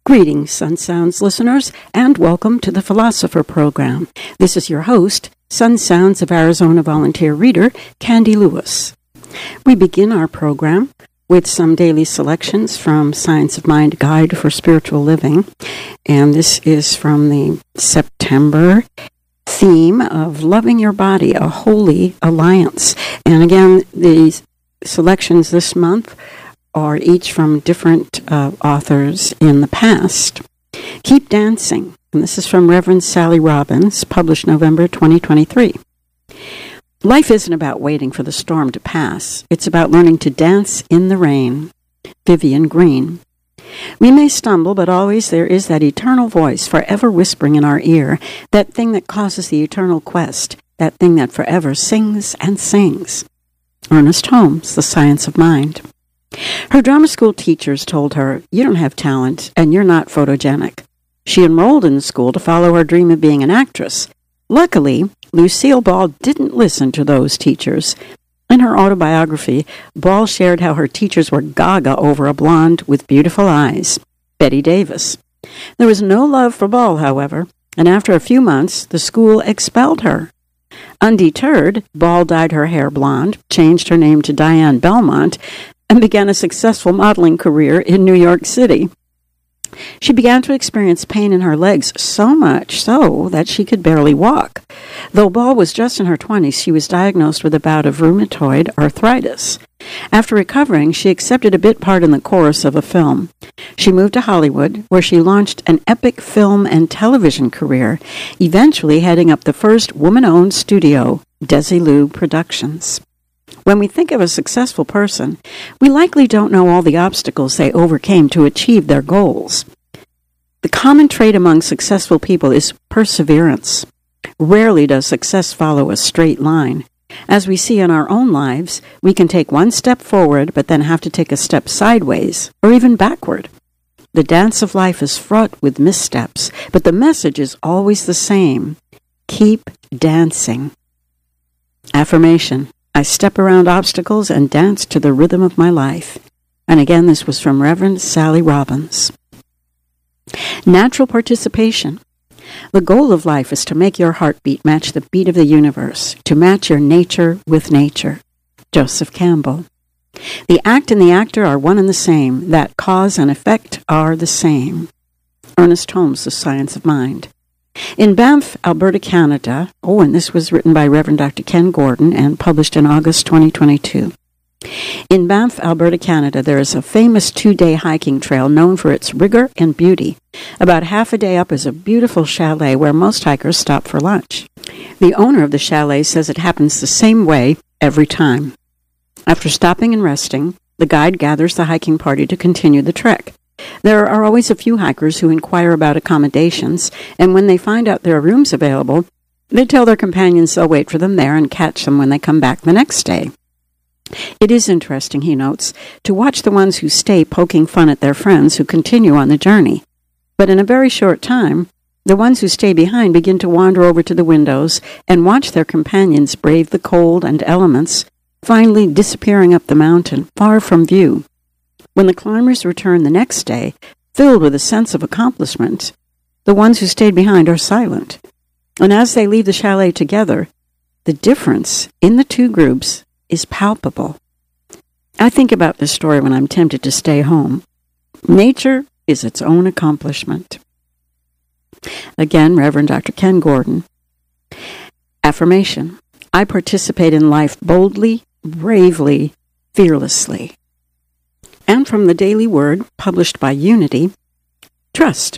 Greetings, Sun Sounds listeners, and welcome to the Philosopher Program. This is your host, Sun Sounds of Arizona volunteer reader, Candy Lewis. We begin our program with some daily selections from Science of Mind Guide for Spiritual Living, and this is from the September theme of Loving Your Body, a Holy Alliance. And again, the selections this month are each from different authors in the past. Keep Dancing, and this is from Reverend Sally Robbins, published November 2023. Life isn't about waiting for the storm to pass. It's about learning to dance in the rain. Vivian Green. We may stumble, but always there is that eternal voice forever whispering in our ear, that thing that causes the eternal quest, that thing that forever sings and sings. Ernest Holmes, The Science of Mind. Her drama school teachers told her, "You don't have talent, and you're not photogenic." She enrolled in the school to follow her dream of being an actress. Luckily, Lucille Ball didn't listen to those teachers. In her autobiography, Ball shared how her teachers were gaga over a blonde with beautiful eyes, Betty Davis. There was no love for Ball, however, and after a few months, the school expelled her. Undeterred, Ball dyed her hair blonde, changed her name to Diane Belmont, and began a successful modeling career in New York City. She began to experience pain in her legs, so much so that she could barely walk. Though Ball was just in her 20s, she was diagnosed with a bout of rheumatoid arthritis. After recovering, she accepted a bit part in the chorus of a film. She moved to Hollywood, where she launched an epic film and television career, eventually heading up the first woman-owned studio, Desilu Productions. When we think of a successful person, we likely don't know all the obstacles they overcame to achieve their goals. The common trait among successful people is perseverance. Rarely does success follow a straight line. As we see in our own lives, we can take one step forward, but then have to take a step sideways, or even backward. The dance of life is fraught with missteps, but the message is always the same. Keep dancing. Affirmation. I step around obstacles and dance to the rhythm of my life. And again, this was from Reverend Sally Robbins. Natural participation. The goal of life is to make your heartbeat match the beat of the universe, to match your nature with nature. Joseph Campbell. The act and the actor are one and the same. That cause and effect are the same. Ernest Holmes, The Science of Mind. In Banff, Alberta, Canada, and this was written by Reverend Dr. Ken Gordon and published in August 2022. In Banff, Alberta, Canada, there is a famous 2-day hiking trail known for its rigor and beauty. About half a day up is a beautiful chalet where most hikers stop for lunch. The owner of the chalet says it happens the same way every time. After stopping and resting, the guide gathers the hiking party to continue the trek. There are always a few hikers who inquire about accommodations, and when they find out there are rooms available, they tell their companions they'll wait for them there and catch them when they come back the next day. It is interesting, he notes, to watch the ones who stay poking fun at their friends who continue on the journey. But in a very short time, the ones who stay behind begin to wander over to the windows and watch their companions brave the cold and elements, finally disappearing up the mountain, far from view. When the climbers return the next day, filled with a sense of accomplishment, the ones who stayed behind are silent. And as they leave the chalet together, the difference in the two groups is palpable. I think about this story when I'm tempted to stay home. Nature is its own accomplishment. Again, Reverend Dr. Ken Gordon. Affirmation. I participate in life boldly, bravely, fearlessly. And from the Daily Word, published by Unity, trust.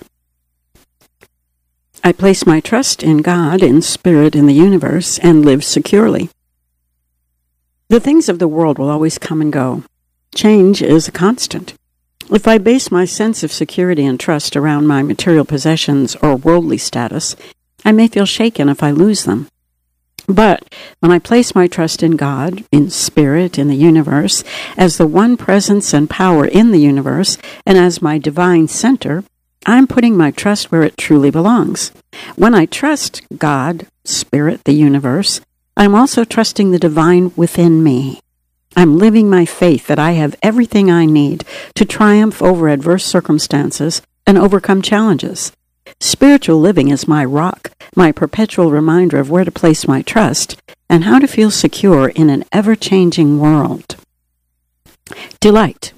I place my trust in God, in Spirit, in the universe, and live securely. The things of the world will always come and go. Change is a constant. If I base my sense of security and trust around my material possessions or worldly status, I may feel shaken if I lose them. But when I place my trust in God, in Spirit, in the universe, as the one presence and power in the universe, and as my divine center, I'm putting my trust where it truly belongs. When I trust God, Spirit, the universe, I'm also trusting the divine within me. I'm living my faith that I have everything I need to triumph over adverse circumstances and overcome challenges. Spiritual living is my rock, my perpetual reminder of where to place my trust and how to feel secure in an ever-changing world. Delight.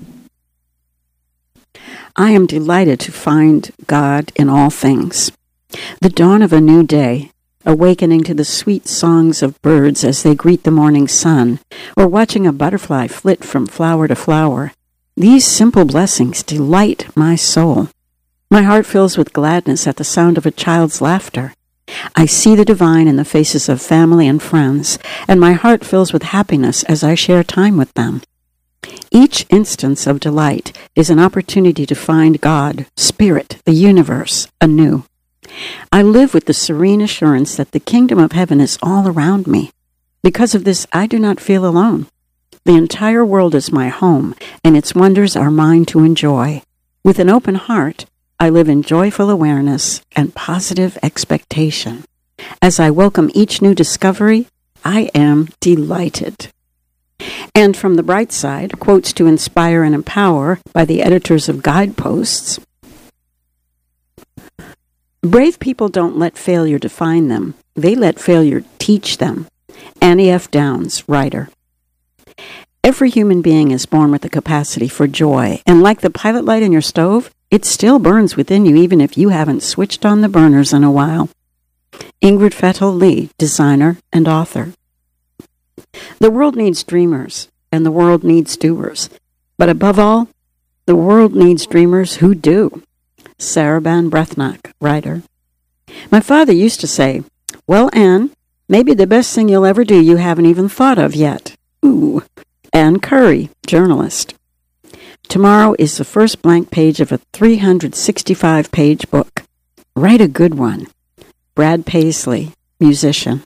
I am delighted to find God in all things. The dawn of a new day, awakening to the sweet songs of birds as they greet the morning sun, or watching a butterfly flit from flower to flower. These simple blessings delight my soul. My heart fills with gladness at the sound of a child's laughter. I see the divine in the faces of family and friends, and my heart fills with happiness as I share time with them. Each instance of delight is an opportunity to find God, Spirit, the universe, anew. I live with the serene assurance that the kingdom of heaven is all around me. Because of this, I do not feel alone. The entire world is my home, and its wonders are mine to enjoy. With an open heart, I live in joyful awareness and positive expectation. As I welcome each new discovery, I am delighted. And from the bright side, quotes to inspire and empower by the editors of Guideposts. Brave people don't let failure define them. They let failure teach them. Annie F. Downs, writer. Every human being is born with the capacity for joy, and like the pilot light in your stove, it still burns within you even if you haven't switched on the burners in a while. Ingrid Fettel Lee, designer and author. The world needs dreamers, and the world needs doers. But above all, the world needs dreamers who do. Sarah Ban Breathnock, writer. My father used to say, "Well, Anne, maybe the best thing you'll ever do you haven't even thought of yet." Ooh. Anne Curry, journalist. Tomorrow is the first blank page of a 365-page book. Write a good one. Brad Paisley, musician.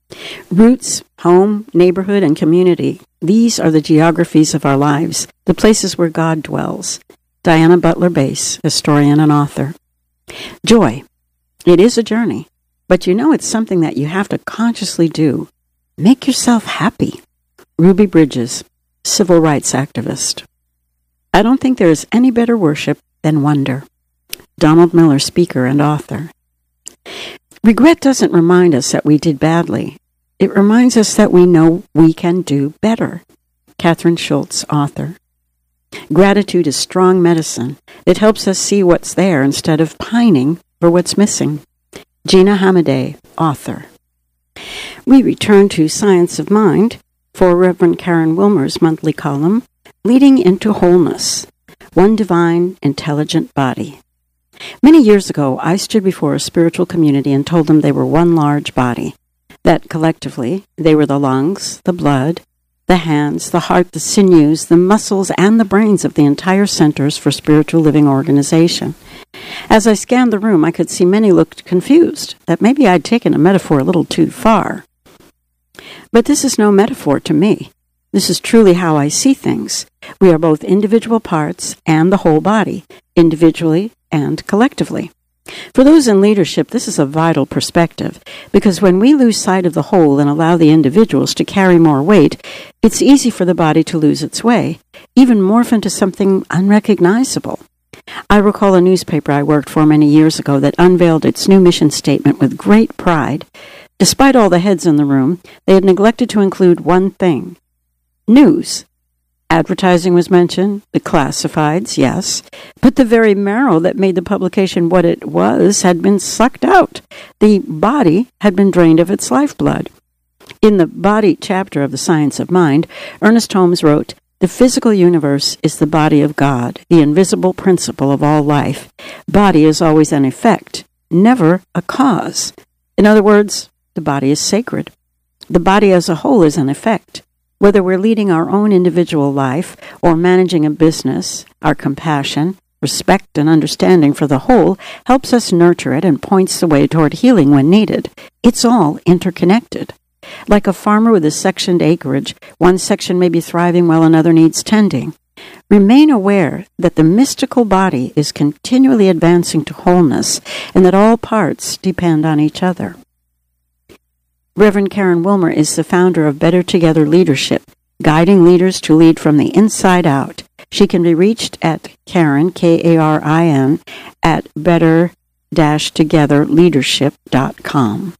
Roots, home, neighborhood, and community. These are the geographies of our lives, the places where God dwells. Diana Butler Bass, historian and author. Joy. It is a journey, but you know it's something that you have to consciously do. Make yourself happy. Ruby Bridges, civil rights activist. I don't think there is any better worship than wonder. Donald Miller, speaker and author. Regret doesn't remind us that we did badly. It reminds us that we know we can do better. Catherine Schultz, author. Gratitude is strong medicine. It helps us see what's there instead of pining for what's missing. Gina Hamadeh, author. We return to Science of Mind for Reverend Karen Wilmer's monthly column, Leading into Wholeness, One Divine, Intelligent Body. Many years ago, I stood before a spiritual community and told them they were one large body, that collectively they were the lungs, the blood, the hands, the heart, the sinews, the muscles, and the brains of the entire Centers for Spiritual Living organization. As I scanned the room, I could see many looked confused, that maybe I'd taken a metaphor a little too far. But this is no metaphor to me. This is truly how I see things. We are both individual parts and the whole body, individually and collectively. For those in leadership, this is a vital perspective, because when we lose sight of the whole and allow the individuals to carry more weight, it's easy for the body to lose its way, even morph into something unrecognizable. I recall a newspaper I worked for many years ago that unveiled its new mission statement with great pride. Despite all the heads in the room, they had neglected to include one thing: news. Advertising was mentioned, the classifieds, yes, but the very marrow that made the publication what it was had been sucked out. The body had been drained of its lifeblood. In the Body chapter of The Science of Mind, Ernest Holmes wrote, "The physical universe is the body of God, the invisible principle of all life. Body is always an effect, never a cause." In other words, the body is sacred. The body as a whole is an effect. Whether we're leading our own individual life or managing a business, our compassion, respect, and understanding for the whole helps us nurture it and points the way toward healing when needed. It's all interconnected. Like a farmer with a sectioned acreage, one section may be thriving while another needs tending. Remain aware that the mystical body is continually advancing to wholeness and that all parts depend on each other. Reverend Karen Wilmer is the founder of Better Together Leadership, guiding leaders to lead from the inside out. She can be reached at Karen, Karin, at better-togetherleadership.com.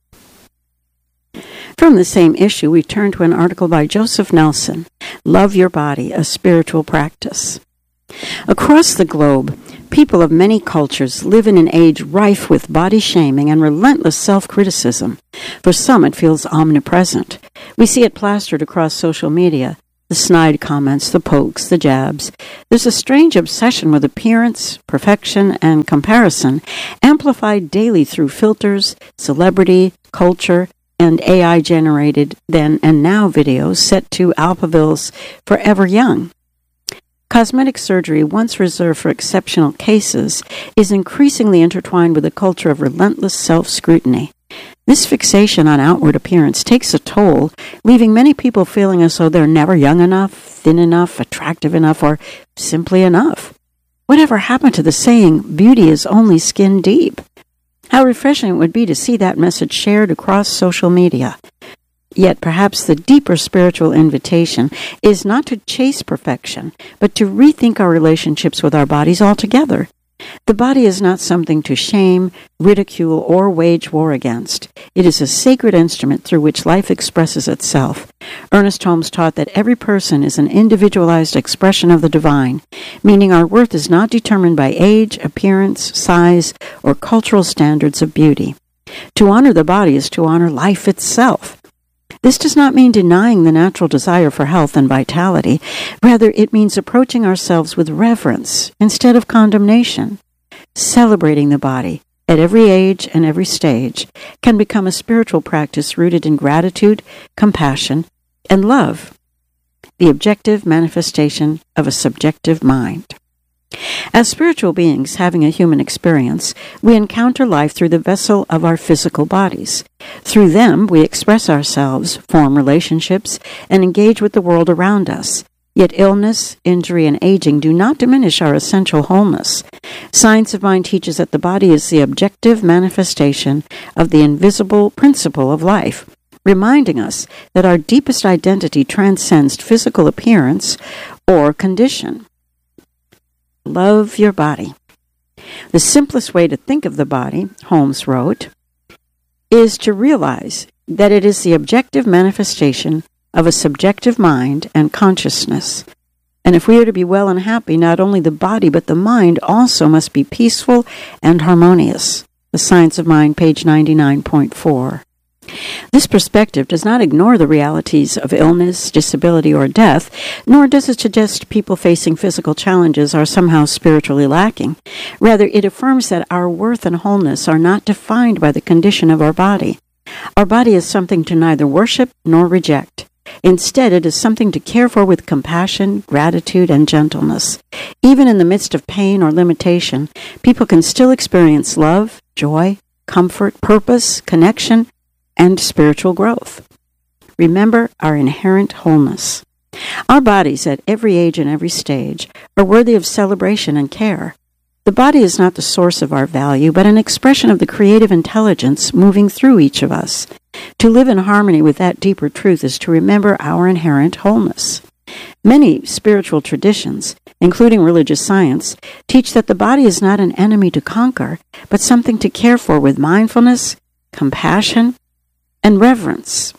From the same issue, we turn to an article by Joseph Nelson, Love Your Body, a Spiritual Practice. Across the globe, people of many cultures live in an age rife with body shaming and relentless self-criticism. For some, it feels omnipresent. We see it plastered across social media, the snide comments, the pokes, the jabs. There's a strange obsession with appearance, perfection, and comparison, amplified daily through filters, celebrity, culture, and AI-generated then and now videos set to Alphaville's Forever Young. Cosmetic surgery, once reserved for exceptional cases, is increasingly intertwined with a culture of relentless self-scrutiny. This fixation on outward appearance takes a toll, leaving many people feeling as though they're never young enough, thin enough, attractive enough, or simply enough. Whatever happened to the saying, beauty is only skin deep? How refreshing it would be to see that message shared across social media. Yet perhaps the deeper spiritual invitation is not to chase perfection, but to rethink our relationships with our bodies altogether. The body is not something to shame, ridicule, or wage war against. It is a sacred instrument through which life expresses itself. Ernest Holmes taught that every person is an individualized expression of the divine, meaning our worth is not determined by age, appearance, size, or cultural standards of beauty. To honor the body is to honor life itself. This does not mean denying the natural desire for health and vitality. Rather, it means approaching ourselves with reverence instead of condemnation. Celebrating the body at every age and every stage can become a spiritual practice rooted in gratitude, compassion, and love, the objective manifestation of a subjective mind. As spiritual beings having a human experience, we encounter life through the vessel of our physical bodies. Through them, we express ourselves, form relationships, and engage with the world around us. Yet illness, injury, and aging do not diminish our essential wholeness. Science of Mind teaches that the body is the objective manifestation of the invisible principle of life, reminding us that our deepest identity transcends physical appearance or condition. Love your body. The simplest way to think of the body, Holmes wrote, is to realize that it is the objective manifestation of a subjective mind and consciousness. And if we are to be well and happy, not only the body but the mind also must be peaceful and harmonious. The Science of Mind, page 99.4. This perspective does not ignore the realities of illness, disability, or death, nor does it suggest people facing physical challenges are somehow spiritually lacking. Rather, it affirms that our worth and wholeness are not defined by the condition of our body. Our body is something to neither worship nor reject. Instead, it is something to care for with compassion, gratitude, and gentleness. Even in the midst of pain or limitation, people can still experience love, joy, comfort, purpose, connection, and spiritual growth. Remember our inherent wholeness. Our bodies at every age and every stage are worthy of celebration and care. The body is not the source of our value, but an expression of the creative intelligence moving through each of us. To live in harmony with that deeper truth is to remember our inherent wholeness. Many spiritual traditions, including religious science, teach that the body is not an enemy to conquer, but something to care for with mindfulness, compassion, and reverence.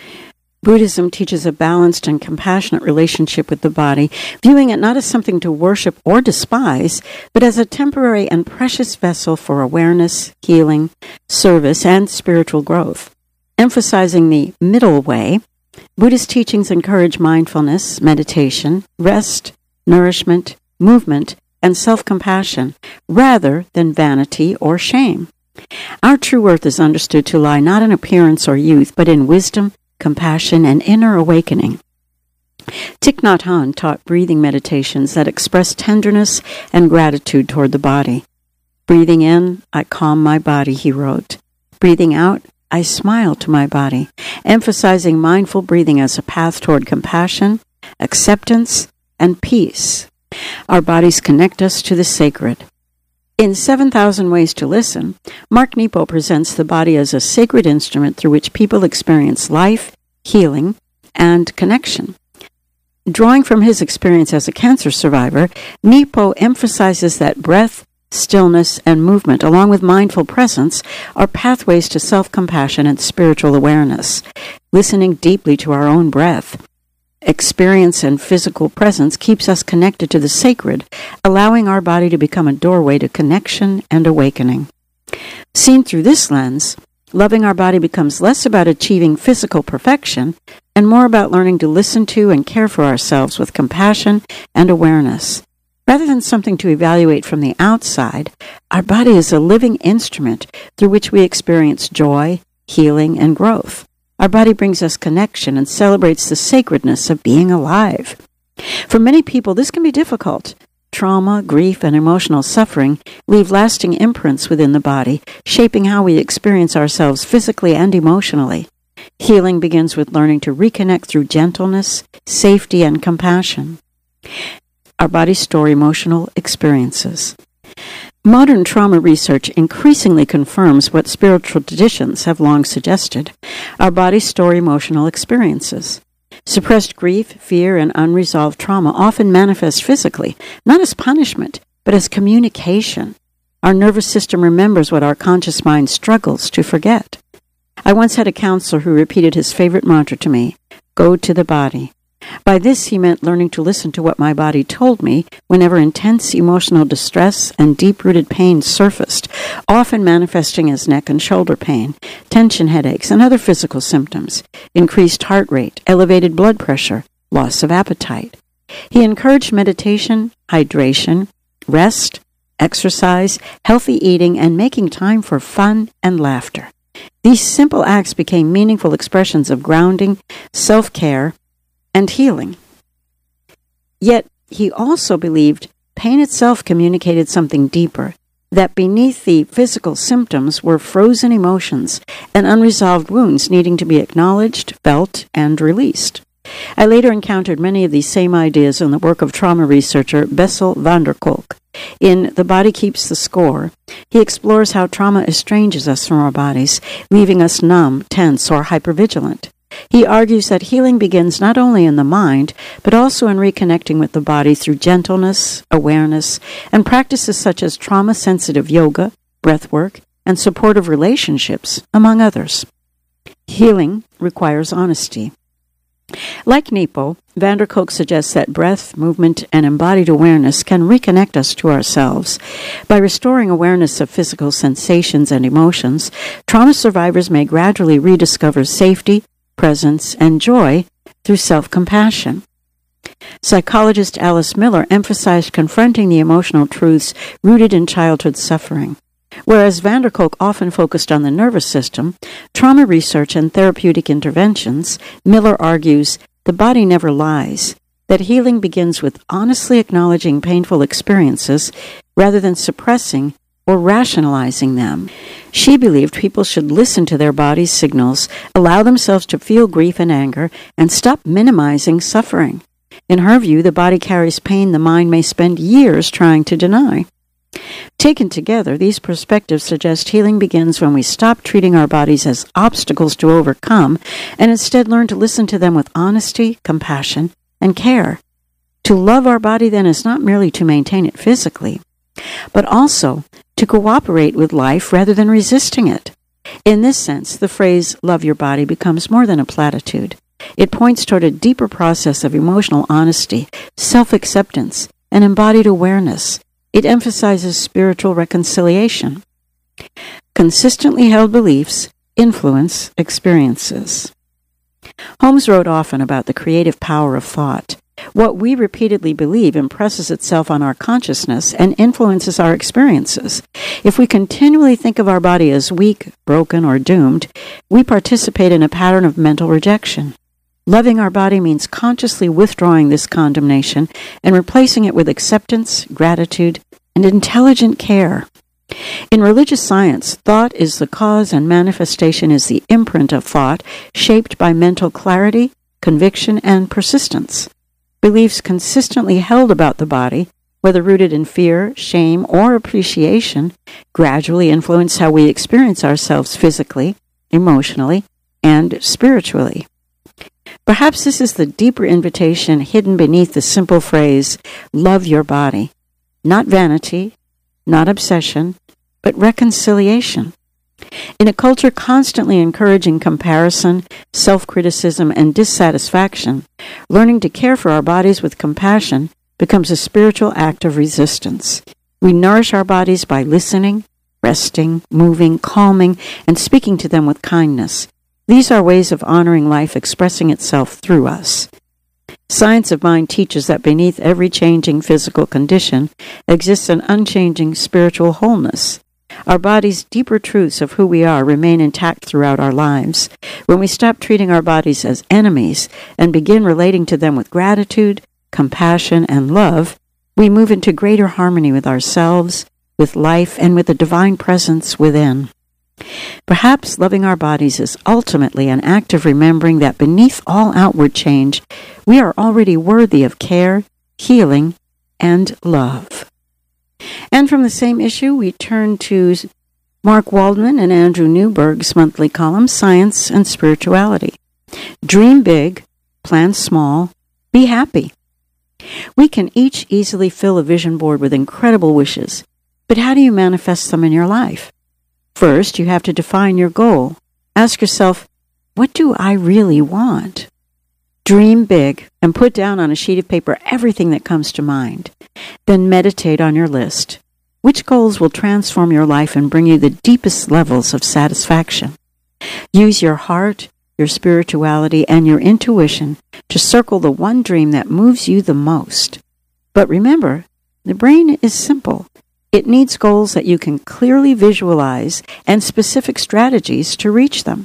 Buddhism teaches a balanced and compassionate relationship with the body, viewing it not as something to worship or despise, but as a temporary and precious vessel for awareness, healing, service, and spiritual growth. Emphasizing the middle way, Buddhist teachings encourage mindfulness, meditation, rest, nourishment, movement, and self-compassion, rather than vanity or shame. Our true worth is understood to lie not in appearance or youth, but in wisdom, compassion, and inner awakening. Thich Nhat Hanh taught breathing meditations that express tenderness and gratitude toward the body. Breathing in, I calm my body, he wrote. Breathing out, I smile to my body, emphasizing mindful breathing as a path toward compassion, acceptance, and peace. Our bodies connect us to the sacred. In 7,000 Ways to Listen, Mark Nepo presents the body as a sacred instrument through which people experience life, healing, and connection. Drawing from his experience as a cancer survivor, Nepo emphasizes that breath, stillness, and movement, along with mindful presence, are pathways to self-compassion and spiritual awareness. Listening deeply to our own breath, experience, and physical presence keeps us connected to the sacred, allowing our body to become a doorway to connection and awakening. Seen through this lens, loving our body becomes less about achieving physical perfection and more about learning to listen to and care for ourselves with compassion and awareness. Rather than something to evaluate from the outside, our body is a living instrument through which we experience joy, healing, and growth. Our body brings us connection and celebrates the sacredness of being alive. For many people, this can be difficult. Trauma, grief, and emotional suffering leave lasting imprints within the body, shaping how we experience ourselves physically and emotionally. Healing begins with learning to reconnect through gentleness, safety, and compassion. Our body's store emotional experiences. Modern trauma research increasingly confirms what spiritual traditions have long suggested. Our bodies store emotional experiences. Suppressed grief, fear, and unresolved trauma often manifest physically, not as punishment, but as communication. Our nervous system remembers what our conscious mind struggles to forget. I once had a counselor who repeated his favorite mantra to me, "Go to the body." By this, he meant learning to listen to what my body told me whenever intense emotional distress and deep-rooted pain surfaced, often manifesting as neck and shoulder pain, tension headaches, and other physical symptoms, increased heart rate, elevated blood pressure, loss of appetite. He encouraged meditation, hydration, rest, exercise, healthy eating, and making time for fun and laughter. These simple acts became meaningful expressions of grounding, self-care, and healing. Yet, he also believed pain itself communicated something deeper, that beneath the physical symptoms were frozen emotions and unresolved wounds needing to be acknowledged, felt, and released. I later encountered many of these same ideas in the work of trauma researcher Bessel van der Kolk. In The Body Keeps the Score, he explores how trauma estranges us from our bodies, leaving us numb, tense, or hypervigilant. He argues that healing begins not only in the mind, but also in reconnecting with the body through gentleness, awareness, and practices such as trauma-sensitive yoga, breathwork, and supportive relationships, among others. Healing requires honesty. Like Nepo, van der Kolk suggests that breath, movement, and embodied awareness can reconnect us to ourselves. By restoring awareness of physical sensations and emotions, trauma survivors may gradually rediscover safety, presence, and joy through self-compassion. Psychologist Alice Miller emphasized confronting the emotional truths rooted in childhood suffering. Whereas van der Kolk often focused on the nervous system, trauma research and therapeutic interventions, Miller argues the body never lies, that healing begins with honestly acknowledging painful experiences rather than suppressing or rationalizing them. She believed people should listen to their body's signals, allow themselves to feel grief and anger, and stop minimizing suffering. In her view, the body carries pain the mind may spend years trying to deny. Taken together, these perspectives suggest healing begins when we stop treating our bodies as obstacles to overcome and instead learn to listen to them with honesty, compassion, and care. To love our body, then, is not merely to maintain it physically, but also to cooperate with life rather than resisting it. In this sense, the phrase, "love your body," becomes more than a platitude. It points toward a deeper process of emotional honesty, self-acceptance, and embodied awareness. It emphasizes spiritual reconciliation. Consistently held beliefs influence experiences. Holmes wrote often about the creative power of thought. What we repeatedly believe impresses itself on our consciousness and influences our experiences. If we continually think of our body as weak, broken, or doomed, we participate in a pattern of mental rejection. Loving our body means consciously withdrawing this condemnation and replacing it with acceptance, gratitude, and intelligent care. In religious science, thought is the cause and manifestation is the imprint of thought shaped by mental clarity, conviction, and persistence. Beliefs consistently held about the body, whether rooted in fear, shame, or appreciation, gradually influence how we experience ourselves physically, emotionally, and spiritually. Perhaps this is the deeper invitation hidden beneath the simple phrase, "love your body." Not vanity, not obsession, but reconciliation. In a culture constantly encouraging comparison, self-criticism, and dissatisfaction, learning to care for our bodies with compassion becomes a spiritual act of resistance. We nourish our bodies by listening, resting, moving, calming, and speaking to them with kindness. These are ways of honoring life expressing itself through us. Science of Mind teaches that beneath every changing physical condition exists an unchanging spiritual wholeness. Our body's deeper truths of who we are remain intact throughout our lives. When we stop treating our bodies as enemies and begin relating to them with gratitude, compassion, and love, we move into greater harmony with ourselves, with life, and with the divine presence within. Perhaps loving our bodies is ultimately an act of remembering that beneath all outward change, we are already worthy of care, healing, and love. And from the same issue, we turn to Mark Waldman and Andrew Newberg's monthly column, Science and Spirituality. Dream big, plan small, be happy. We can each easily fill a vision board with incredible wishes, but how do you manifest them in your life? First, you have to define your goal. Ask yourself, what do I really want? Dream big and put down on a sheet of paper everything that comes to mind. Then meditate on your list. Which goals will transform your life and bring you the deepest levels of satisfaction? Use your heart, your spirituality, and your intuition to circle the one dream that moves you the most. But remember, the brain is simple. It needs goals that you can clearly visualize and specific strategies to reach them.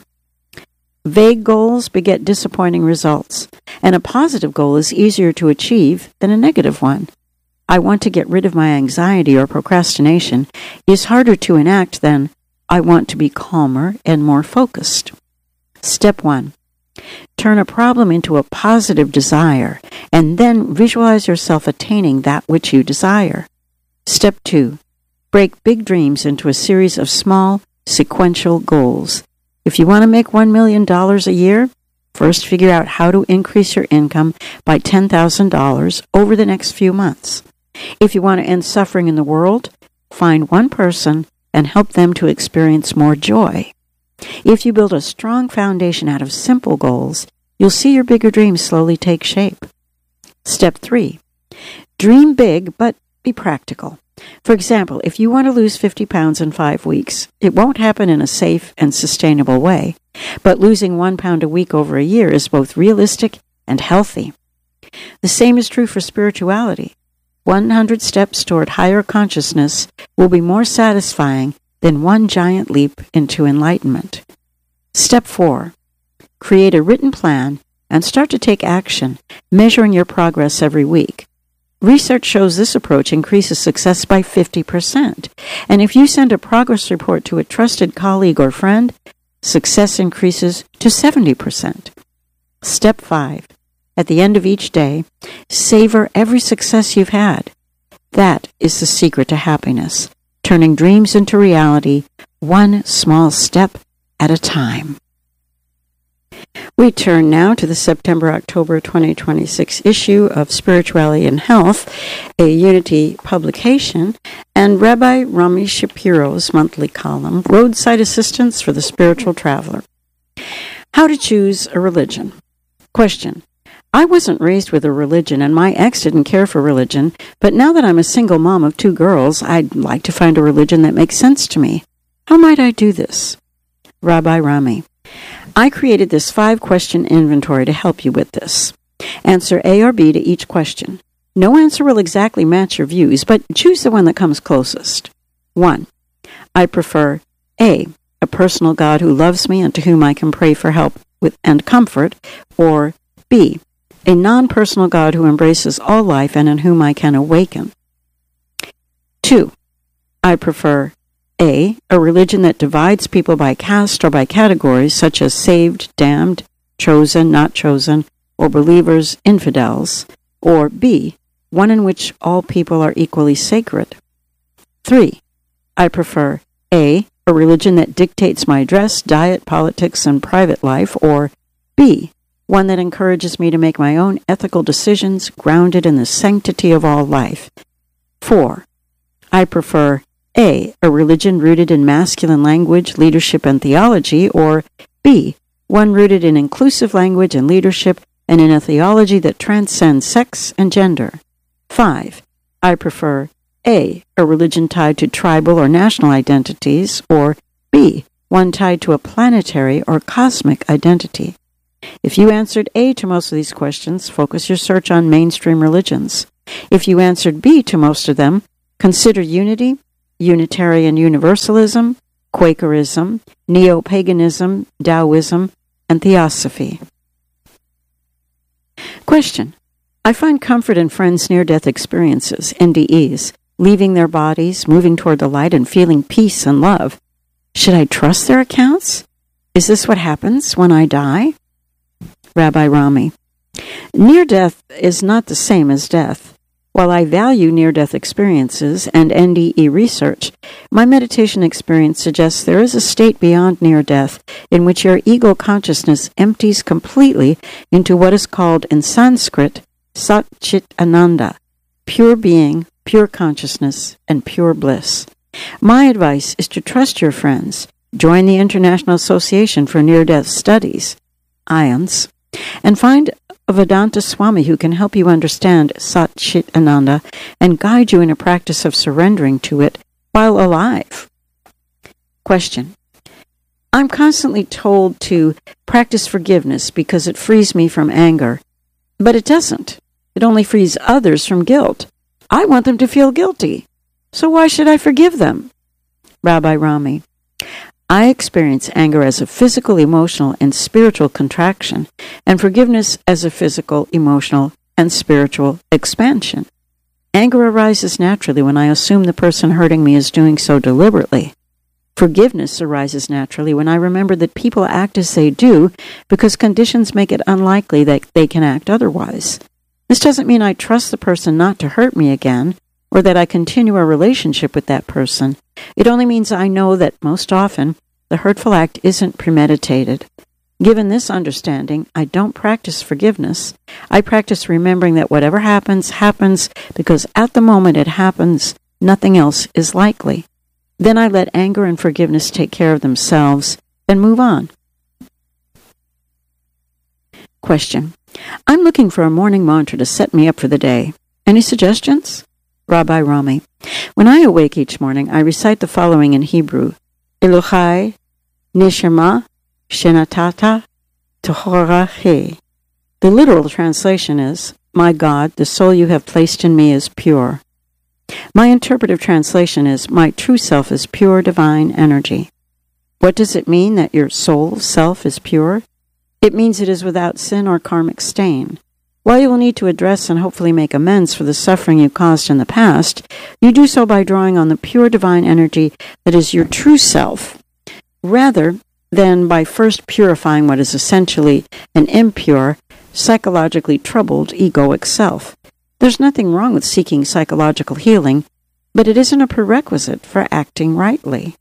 Vague goals beget disappointing results, and a positive goal is easier to achieve than a negative one. I want to get rid of my anxiety or procrastination is harder to enact than I want to be calmer and more focused. Step 1. Turn a problem into a positive desire, and then visualize yourself attaining that which you desire. Step 2. Break big dreams into a series of small, sequential goals. If you want to make $1 million a year, first figure out how to increase your income by $10,000 over the next few months. If you want to end suffering in the world, find one person and help them to experience more joy. If you build a strong foundation out of simple goals, you'll see your bigger dreams slowly take shape. Step 3. Dream big, but be practical. For example, if you want to lose 50 pounds in 5 weeks, it won't happen in a safe and sustainable way, but losing 1 pound a week over a year is both realistic and healthy. The same is true for spirituality. 100 steps toward higher consciousness will be more satisfying than one giant leap into enlightenment. Step 4. Create a written plan and start to take action, measuring your progress every week. Research shows this approach increases success by 50%. And if you send a progress report to a trusted colleague or friend, success increases to 70%. Step 5. At the end of each day, savor every success you've had. That is the secret to happiness, turning dreams into reality, one small step at a time. We turn now to the September-October 2026 issue of Spirituality and Health, a Unity publication, and Rabbi Rami Shapiro's monthly column, Roadside Assistance for the Spiritual Traveler. How to choose a religion. Question. I wasn't raised with a religion, and my ex didn't care for religion, but now that I'm a single mom of 2 girls, I'd like to find a religion that makes sense to me. How might I do this? Rabbi Rami. I created this 5-question inventory to help you with this. Answer A or B to each question. No answer will exactly match your views, but choose the one that comes closest. 1. I prefer A, a personal God who loves me and to whom I can pray for help with and comfort, or B, a non-personal God who embraces all life and in whom I can awaken. 2. I prefer A, a religion that divides people by caste or by categories such as saved, damned, chosen, not chosen, or believers, infidels, or B, one in which all people are equally sacred. 3. I prefer A, a religion that dictates my dress, diet, politics, and private life, or B, one that encourages me to make my own ethical decisions grounded in the sanctity of all life. 4. I prefer A, a religion rooted in masculine language, leadership, and theology, or B, one rooted in inclusive language and leadership and in a theology that transcends sex and gender? 5. I prefer A, a religion tied to tribal or national identities, or B, one tied to a planetary or cosmic identity. If you answered A to most of these questions, focus your search on mainstream religions. If you answered B to most of them, consider unity, Unitarian Universalism, Quakerism, Neo-Paganism, Taoism, and Theosophy. Question. I find comfort in friends' near-death experiences, NDEs, leaving their bodies, moving toward the light, and feeling peace and love. Should I trust their accounts? Is this what happens when I die? Rabbi Rami. Near-death is not the same as death. While I value near-death experiences and NDE research, my meditation experience suggests there is a state beyond near-death in which your ego consciousness empties completely into what is called in Sanskrit Sat Chit Ananda, pure being, pure consciousness, and pure bliss. My advice is to trust your friends, join the International Association for Near-Death Studies, IONS, and find a Vedanta Swami who can help you understand Sat Chit Ananda and guide you in a practice of surrendering to it while alive. Question. I'm constantly told to practice forgiveness because it frees me from anger, but it doesn't. It only frees others from guilt. I want them to feel guilty, so why should I forgive them? Rabbi Rami. I experience anger as a physical, emotional, and spiritual contraction, and forgiveness as a physical, emotional, and spiritual expansion. Anger arises naturally when I assume the person hurting me is doing so deliberately. Forgiveness arises naturally when I remember that people act as they do because conditions make it unlikely that they can act otherwise. This doesn't mean I trust the person not to hurt me again, or that I continue a relationship with that person. It only means I know that most often the hurtful act isn't premeditated. Given this understanding, I don't practice forgiveness. I practice remembering that whatever happens, happens because at the moment it happens, nothing else is likely. Then I let anger and forgiveness take care of themselves and move on. Question. I'm looking for a morning mantra to set me up for the day. Any suggestions? Rabbi Rami. When I awake each morning, I recite the following in Hebrew. Elohai, Neshama, Shenatata, Tohorahe. The literal translation is, My God, the soul you have placed in me is pure. My interpretive translation is, My true self is pure divine energy. What does it mean that your soul self is pure? It means it is without sin or karmic stain. While you will need to address and hopefully make amends for the suffering you caused in the past, you do so by drawing on the pure divine energy that is your true self, rather than by first purifying what is essentially an impure, psychologically troubled egoic self. There's nothing wrong with seeking psychological healing, but it isn't a prerequisite for acting rightly.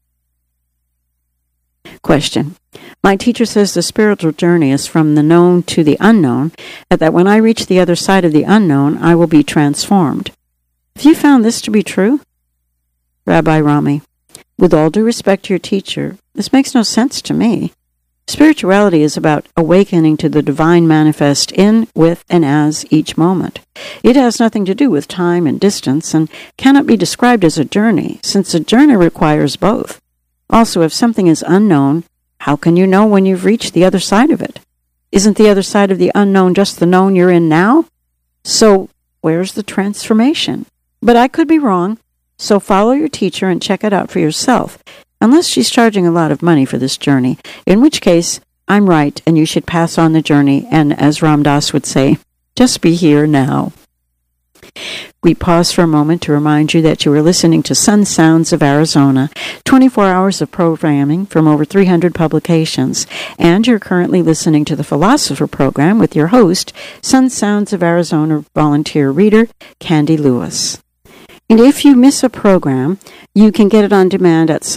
Question. My teacher says the spiritual journey is from the known to the unknown, and that when I reach the other side of the unknown, I will be transformed. Have you found this to be true? Rabbi Rami. With all due respect to your teacher, this makes no sense to me. Spirituality is about awakening to the divine manifest in, with, and as each moment. It has nothing to do with time and distance, and cannot be described as a journey, since a journey requires both. Also, if something is unknown, how can you know when you've reached the other side of it? Isn't the other side of the unknown just the known you're in now? So, where's the transformation? But I could be wrong, so follow your teacher and check it out for yourself, unless she's charging a lot of money for this journey, in which case, I'm right and you should pass on the journey and, as Ram Dass would say, just be here now. We pause for a moment to remind you that you are listening to Sun Sounds of Arizona, 24 hours of programming from over 300 publications, and you're currently listening to the Philosopher Program with your host, Sun Sounds of Arizona volunteer reader, Candy Lewis. And if you miss a program, you can get it on demand at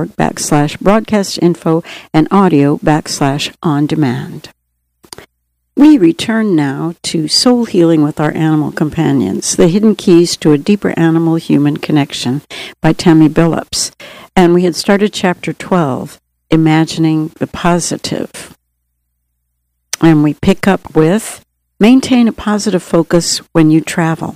sunsounds.org/broadcast info and audio /on demand. We return now to Soul Healing with Our Animal Companions, The Hidden Keys to a Deeper Animal-Human Connection by Tammy Billups. And we had started Chapter 12, Imagining the Positive. And we pick up with, maintain a positive focus when you travel.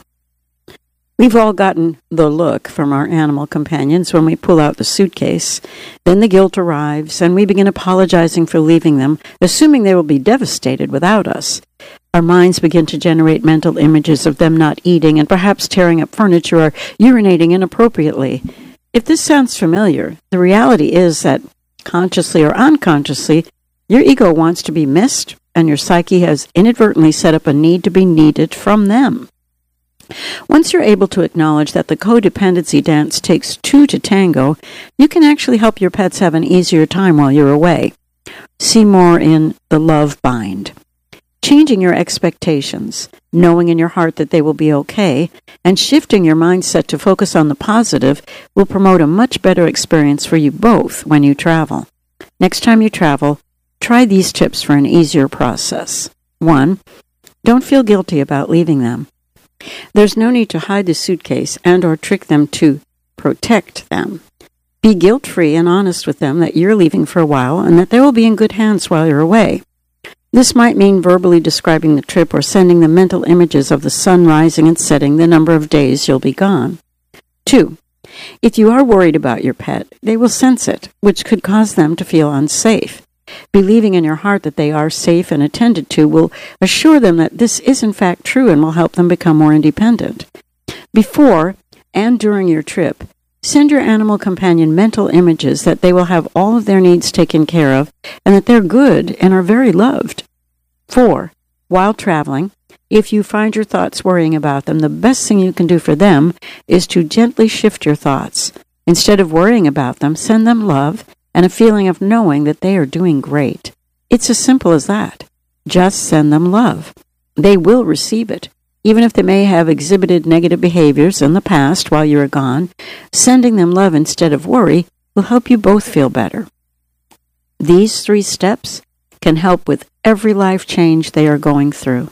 We've all gotten the look from our animal companions when we pull out the suitcase. Then the guilt arrives, and we begin apologizing for leaving them, assuming they will be devastated without us. Our minds begin to generate mental images of them not eating and perhaps tearing up furniture or urinating inappropriately. If this sounds familiar, the reality is that, consciously or unconsciously, your ego wants to be missed, and your psyche has inadvertently set up a need to be needed from them. Once you're able to acknowledge that the codependency dance takes two to tango, you can actually help your pets have an easier time while you're away. See more in The Love Bind. Changing your expectations, knowing in your heart that they will be okay, and shifting your mindset to focus on the positive will promote a much better experience for you both when you travel. Next time you travel, try these tips for an easier process. 1. Don't feel guilty about leaving them. There's no need to hide the suitcase and or trick them to protect them. Be guilt-free and honest with them that you're leaving for a while and that they will be in good hands while you're away. This might mean verbally describing the trip or sending them mental images of the sun rising and setting the number of days you'll be gone. 2. If you are worried about your pet, they will sense it, which could cause them to feel unsafe. Believing in your heart that they are safe and attended to will assure them that this is in fact true and will help them become more independent. Before and during your trip, send your animal companion mental images that they will have all of their needs taken care of and that they're good and are very loved. 4. While traveling, if you find your thoughts worrying about them, the best thing you can do for them is to gently shift your thoughts. Instead of worrying about them, send them love and a feeling of knowing that they are doing great. It's as simple as that. Just send them love. They will receive it. Even if they may have exhibited negative behaviors in the past while you are gone, sending them love instead of worry will help you both feel better. These 3 steps can help with every life change they are going through.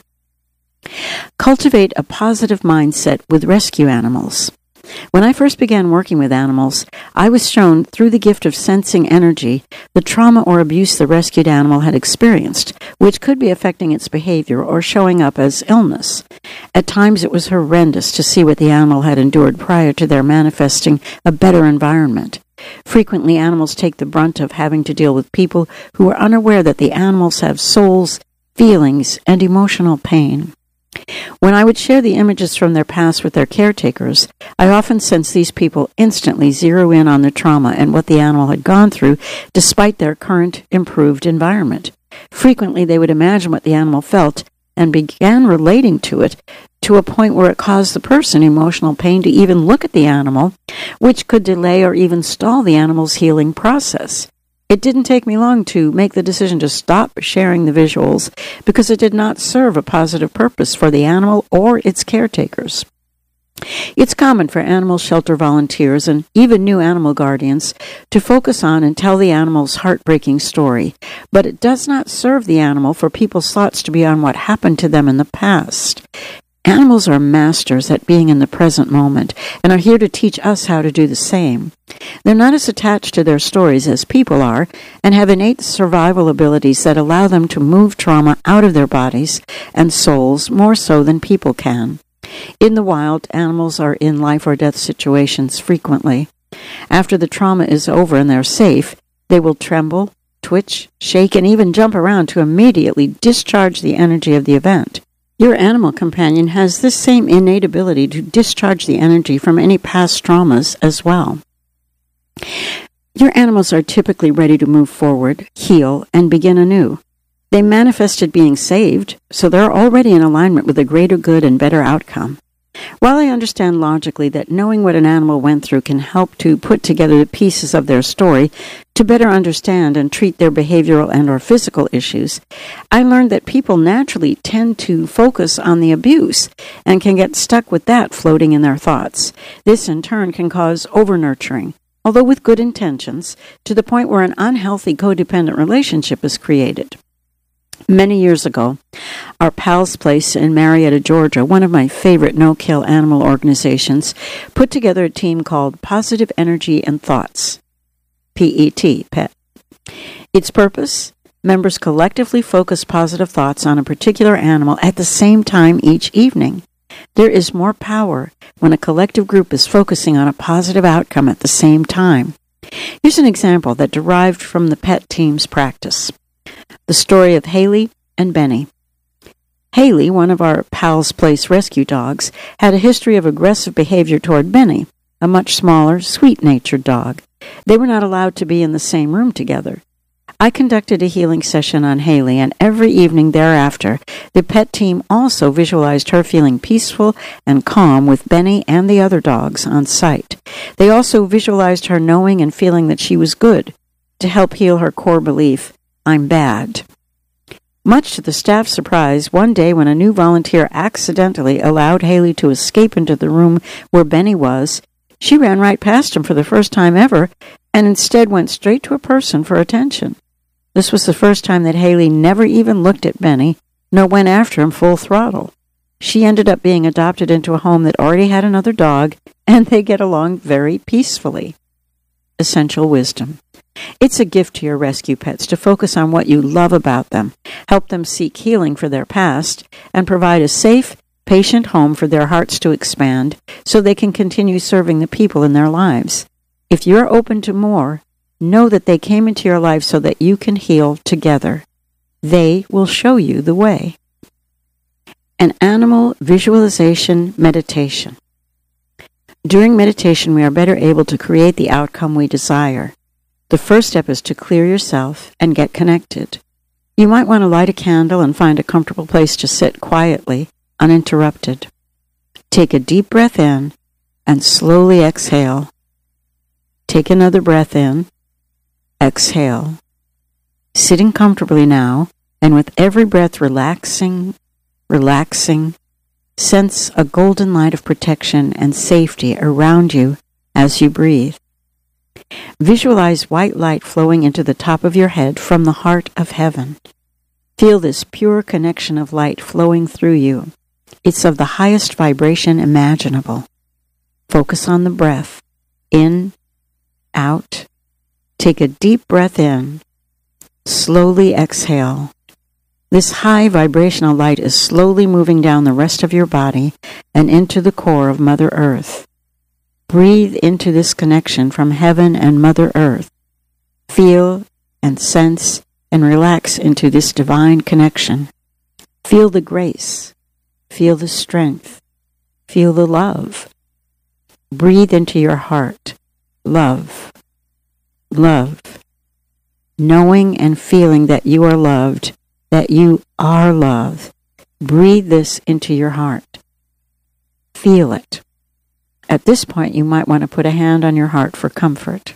Cultivate a positive mindset with rescue animals. When I first began working with animals, I was shown through the gift of sensing energy the trauma or abuse the rescued animal had experienced, which could be affecting its behavior or showing up as illness. At times it was horrendous to see what the animal had endured prior to their manifesting a better environment. Frequently, animals take the brunt of having to deal with people who are unaware that the animals have souls, feelings, and emotional pain. When I would share the images from their past with their caretakers, I often sensed these people instantly zero in on the trauma and what the animal had gone through despite their current improved environment. Frequently, they would imagine what the animal felt and began relating to it to a point where it caused the person emotional pain to even look at the animal, which could delay or even stall the animal's healing process. It didn't take me long to make the decision to stop sharing the visuals because it did not serve a positive purpose for the animal or its caretakers. It's common for animal shelter volunteers and even new animal guardians to focus on and tell the animal's heartbreaking story, but it does not serve the animal for people's thoughts to be on what happened to them in the past. Animals are masters at being in the present moment and are here to teach us how to do the same. They're not as attached to their stories as people are and have innate survival abilities that allow them to move trauma out of their bodies and souls more so than people can. In the wild, animals are in life or death situations frequently. After the trauma is over and they're safe, they will tremble, twitch, shake, and even jump around to immediately discharge the energy of the event. Your animal companion has this same innate ability to discharge the energy from any past traumas as well. Your animals are typically ready to move forward, heal, and begin anew. They manifested being saved, so they're already in alignment with a greater good and better outcome. While I understand logically that knowing what an animal went through can help to put together the pieces of their story to better understand and treat their behavioral and or physical issues, I learned that people naturally tend to focus on the abuse and can get stuck with that floating in their thoughts. This in turn can cause over-nurturing, although with good intentions, to the point where an unhealthy codependent relationship is created. Many years ago, our Pals Place in Marietta, Georgia, one of my favorite no-kill animal organizations, put together a team called Positive Energy and Thoughts, PET. Its purpose? Members collectively focus positive thoughts on a particular animal at the same time each evening. There is more power when a collective group is focusing on a positive outcome at the same time. Here's an example that derived from the PET team's practice. The story of Haley and Benny. Haley, one of our Pals Place rescue dogs, had a history of aggressive behavior toward Benny, a much smaller, sweet-natured dog. They were not allowed to be in the same room together. I conducted a healing session on Haley, and every evening thereafter, the PET team also visualized her feeling peaceful and calm with Benny and the other dogs on site. They also visualized her knowing and feeling that she was good, to help heal her core belief, I'm bad. Much to the staff's surprise, one day when a new volunteer accidentally allowed Haley to escape into the room where Benny was, she ran right past him for the first time ever and instead went straight to a person for attention. This was the first time that Haley never even looked at Benny, nor went after him full throttle. She ended up being adopted into a home that already had another dog, and they get along very peacefully. Essential wisdom. It's a gift to your rescue pets to focus on what you love about them, help them seek healing for their past, and provide a safe, patient home for their hearts to expand so they can continue serving the people in their lives. If you're open to more, know that they came into your life so that you can heal together. They will show you the way. An animal visualization meditation. During meditation, we are better able to create the outcome we desire. The first step is to clear yourself and get connected. You might want to light a candle and find a comfortable place to sit quietly, uninterrupted. Take a deep breath in and slowly exhale. Take another breath in. Exhale. Sitting comfortably now, and with every breath relaxing, sense a golden light of protection and safety around you as you breathe. Visualize white light flowing into the top of your head from the heart of heaven. Feel this pure connection of light flowing through you. It's of the highest vibration imaginable. Focus on the breath. In, out. Take a deep breath in. Slowly exhale. This high vibrational light is slowly moving down the rest of your body and into the core of Mother Earth. Breathe into this connection from heaven and Mother Earth. Feel and sense and relax into this divine connection. Feel the grace. Feel the strength. Feel the love. Breathe into your heart. Love. Love. Knowing and feeling that you are loved, that you are love. Breathe this into your heart. Feel it. At this point, you might want to put a hand on your heart for comfort.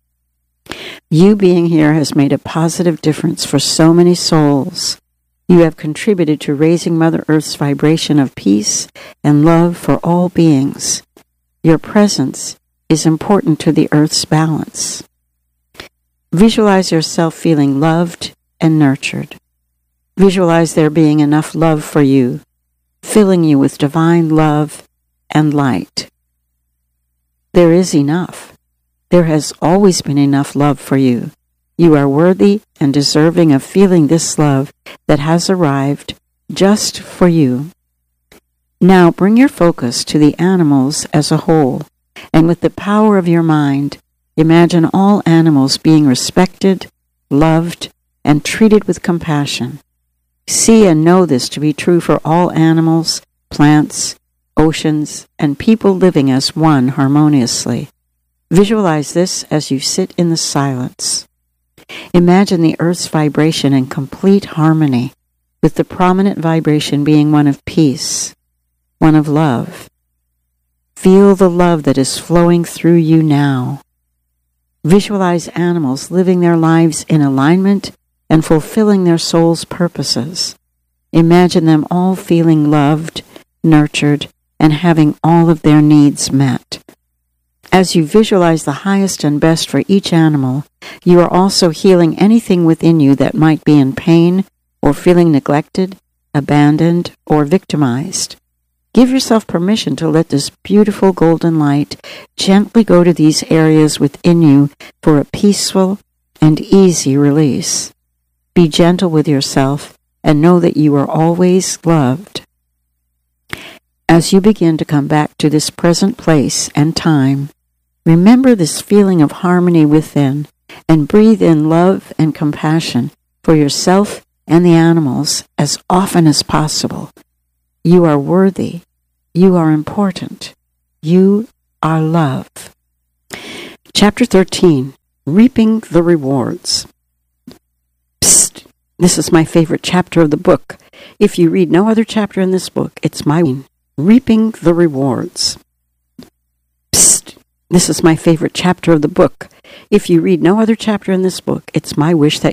You being here has made a positive difference for so many souls. You have contributed to raising Mother Earth's vibration of peace and love for all beings. Your presence is important to the Earth's balance. Visualize yourself feeling loved and nurtured. Visualize there being enough love for you, filling you with divine love and light. There is enough. There has always been enough love for you. You are worthy and deserving of feeling this love that has arrived just for you. Now bring your focus to the animals as a whole, and with the power of your mind, imagine all animals being respected, loved, and treated with compassion. See and know this to be true for all animals, plants, oceans, and people living as one harmoniously. Visualize this as you sit in the silence. Imagine the Earth's vibration in complete harmony, with the prominent vibration being one of peace, one of love. Feel the love that is flowing through you now. Visualize animals living their lives in alignment and fulfilling their soul's purposes. Imagine them all feeling loved, nurtured, and having all of their needs met. As you visualize the highest and best for each animal, you are also healing anything within you that might be in pain or feeling neglected, abandoned, or victimized. Give yourself permission to let this beautiful golden light gently go to these areas within you for a peaceful and easy release. Be gentle with yourself and know that you are always loved. As you begin to come back to this present place and time, remember this feeling of harmony within and breathe in love and compassion for yourself and the animals as often as possible. You are worthy. You are important. You are love. Chapter 13, Reaping the Rewards. Psst, this is my favorite chapter of the book. If you read no other chapter in this book, it's my Reaping the Rewards. Psst, this is my favorite chapter of the book. If you read no other chapter in this book, it's my wish that